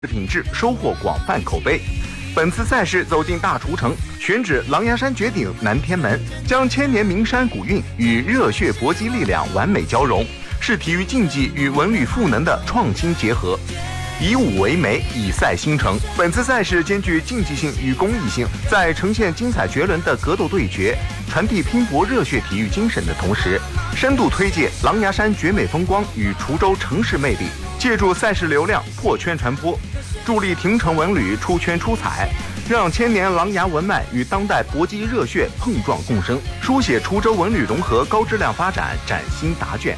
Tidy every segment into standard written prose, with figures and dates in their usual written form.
品质收获广泛口碑。本次赛事走进大厨城，选址狼牙山绝顶南天门，将千年名山古韵与热血搏击力量完美交融，是体育竞技与文旅赋能的创新结合。以武为媒，以赛兴成。本次赛事兼具竞技性与公益性，在呈现精彩绝伦的格斗对决，传递拼搏热血体育精神的同时，深度推介狼牙山绝美风光与滁州城市魅力，借助赛事流量破圈传播，助力亭城文旅出圈出彩，让千年狼牙文脉与当代搏击热血碰撞共生，书写滁州文旅融合高质量发展崭新答卷。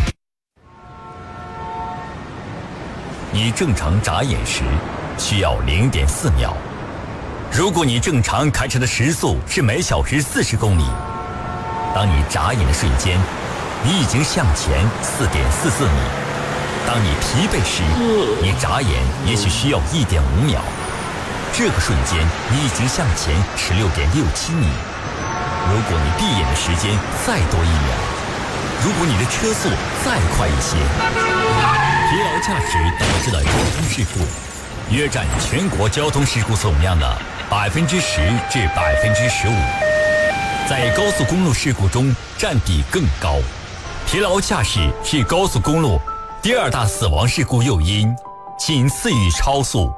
你正常眨眼时需要0.4秒，如果你正常开车的时速是每小时40公里，当你眨眼的瞬间，你已经向前4.44米。当你疲惫时，你眨眼也许需要1.5秒，这个瞬间你已经向前16.67米。如果你闭眼的时间再多1秒，如果你的车速再快一些，疲劳驾驶导致的交通事故约占全国交通事故总量的10%至15%，在高速公路事故中占比更高。疲劳驾驶是高速公路第2大死亡事故诱因，仅次于超速。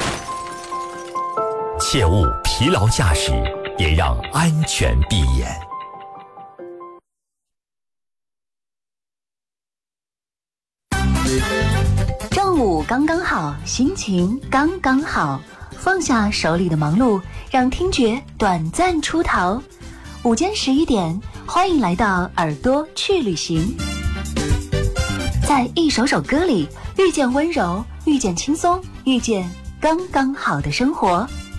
切勿疲劳驾驶，也让安全闭眼。 正午刚刚好，心情刚刚好，放下手里的忙碌，让听觉短暂出逃。午间11点，欢迎来到耳朵去旅行。在一首首歌里，遇见温柔，遇见轻松，遇见刚刚好的生活。